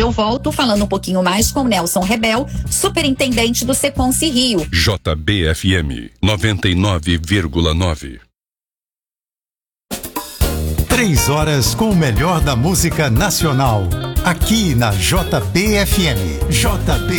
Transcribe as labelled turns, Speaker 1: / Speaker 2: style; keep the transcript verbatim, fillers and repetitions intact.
Speaker 1: eu volto falando um pouquinho mais com o Nelson Rebel, superintendente do Seconce Rio.
Speaker 2: J B F M noventa e nove vírgula nove.
Speaker 3: Três horas com o melhor da música nacional. Aqui na J B F M. J B